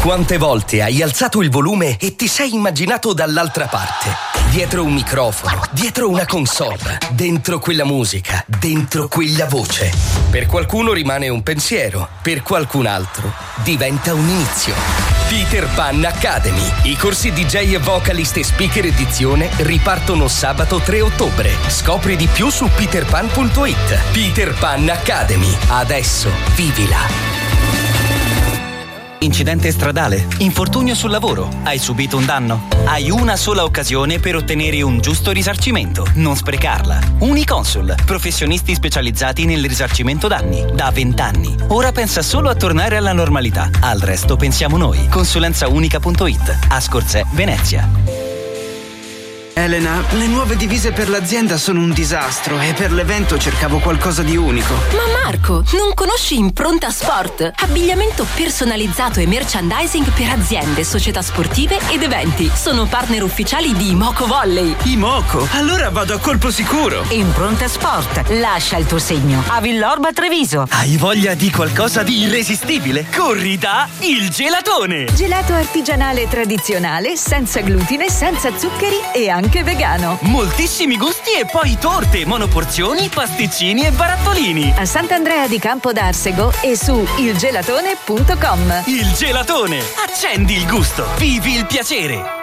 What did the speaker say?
Quante volte hai alzato il volume e ti sei immaginato dall'altra parte? Dietro un microfono, dietro una console, dentro quella musica, dentro quella voce. Per qualcuno rimane un pensiero, per qualcun altro diventa un inizio. Peter Pan Academy. I corsi DJ e vocalist e speaker edizione ripartono sabato 3 ottobre. Scopri di più su peterpan.it. Peter Pan Academy. Adesso vivila. Incidente stradale, infortunio sul lavoro, hai subito un danno? Hai una sola occasione per ottenere un giusto risarcimento, non sprecarla. Uniconsul, professionisti specializzati nel risarcimento danni, da 20 anni. Ora pensa solo a tornare alla normalità, al resto pensiamo noi. Consulenzaunica.it, Ascorzè, Venezia. Elena, le nuove divise per l'azienda sono un disastro e per l'evento cercavo qualcosa di unico. Ma Marco, non conosci Impronta Sport? Abbigliamento personalizzato e merchandising per aziende, società sportive ed eventi. Sono partner ufficiali di Imoco Volley. Imoco? Allora vado a colpo sicuro. Impronta Sport, lascia il tuo segno. A Villorba Treviso. Hai voglia di qualcosa di irresistibile? Corri da Il Gelatone! Gelato artigianale tradizionale, senza glutine, senza zuccheri e anche vegano. Moltissimi gusti e poi torte, monoporzioni, pasticcini e barattolini. A Sant'Andrea di Campo d'Arsego e su ilgelatone.com. Il Gelatone! Accendi il gusto, vivi il piacere!